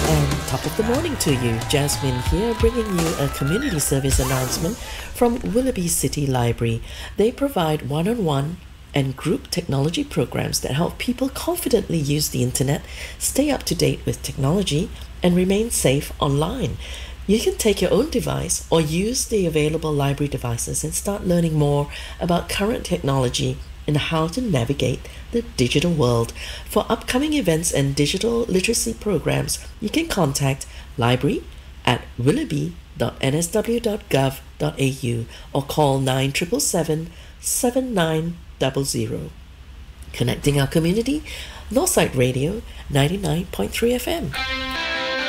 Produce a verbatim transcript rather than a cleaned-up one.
And top of the morning to you, Jasmine here, bringing you a community service announcement from Willoughby City Library. They provide one-on-one and group technology programs that help people confidently use the internet, stay up to date with technology, and remain safe online. You can take your own device or use the available library devices and start learning more about current technology and how to navigate the digital world. For upcoming events and digital literacy programs, you can contact library at willoughby dot n s w dot gov dot a u or call nine seven seven, seven nine zero zero. Connecting our community, Northside Radio ninety-nine point three F M.